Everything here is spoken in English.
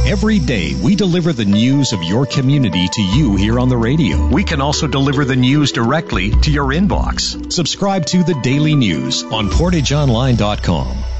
Every day, we deliver the news of your community to you here on the radio. We can also deliver the news directly to your inbox. Subscribe to the Daily News on PortageOnline.com.